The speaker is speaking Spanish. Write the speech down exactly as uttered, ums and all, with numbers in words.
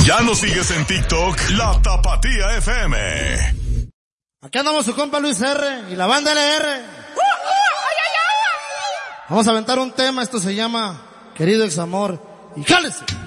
¿Ya nos sigues en TikTok? La Tapatía F M. Aquí andamos su compa Luis R y la banda L R. Vamos a aventar un tema, esto se llama Querido Examor. Y jálese.